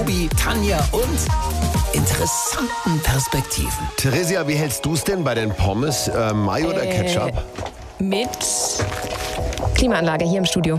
Tobi, Tanja und interessanten Perspektiven. Theresia, wie hältst du es denn bei den Pommes? Mayo oder Ketchup? Mit Klimaanlage hier im Studio.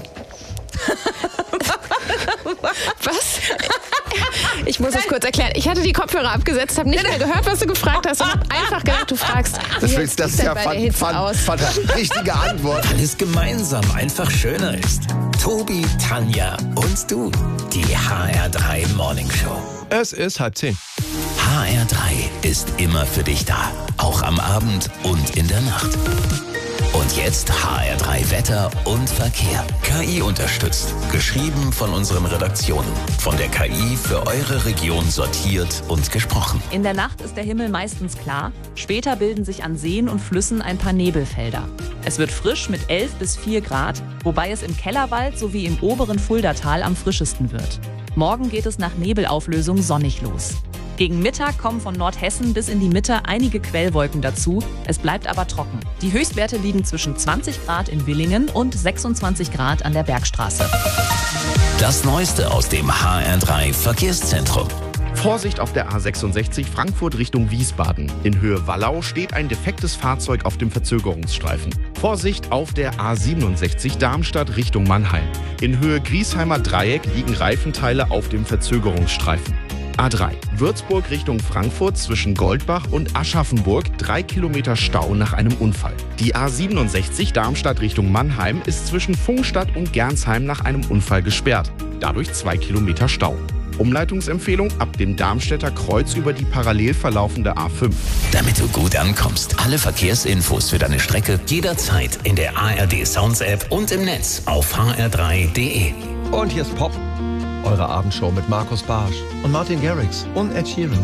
Was? Ich muss es kurz erklären. Ich hatte die Kopfhörer abgesetzt, habe nicht mehr gehört, was du gefragt hast und habe einfach gedacht, du fragst. Das ist ja richtige Antwort. Alles gemeinsam einfach schöner ist. Tobi, Tanja und du. Die HR3 Morning Show. Es ist 9:30. HR3 ist immer für dich da. Auch am Abend und in der Nacht. Und jetzt HR3 Wetter und Verkehr. KI unterstützt. Geschrieben von unseren Redaktionen. Von der KI für eure Region sortiert und gesprochen. In der Nacht ist der Himmel meistens klar. Später bilden sich an Seen und Flüssen ein paar Nebelfelder. Es wird frisch mit 11 bis 4 Grad, wobei es im Kellerwald sowie im oberen Fuldatal am frischesten wird. Morgen geht es nach Nebelauflösung sonnig los. Gegen Mittag kommen von Nordhessen bis in die Mitte einige Quellwolken dazu. Es bleibt aber trocken. Die Höchstwerte liegen zwischen 20 Grad in Willingen und 26 Grad an der Bergstraße. Das Neueste aus dem HR3 Verkehrszentrum. Vorsicht auf der A66 Frankfurt Richtung Wiesbaden. In Höhe Wallau steht ein defektes Fahrzeug auf dem Verzögerungsstreifen. Vorsicht auf der A67 Darmstadt Richtung Mannheim. In Höhe Griesheimer Dreieck liegen Reifenteile auf dem Verzögerungsstreifen. A3 Würzburg Richtung Frankfurt zwischen Goldbach und Aschaffenburg 3 Kilometer Stau nach einem Unfall. Die A67 Darmstadt Richtung Mannheim ist zwischen Pfungstadt und Gernsheim nach einem Unfall gesperrt. Dadurch 2 Kilometer Stau. Umleitungsempfehlung ab dem Darmstädter Kreuz über die parallel verlaufende A5. Damit du gut ankommst. Alle Verkehrsinfos für deine Strecke jederzeit in der ARD Sounds App und im Netz auf hr3.de. Und hier ist Pop, eure Abendshow mit Markus Barsch und Martin Garrix und Ed Sheeran.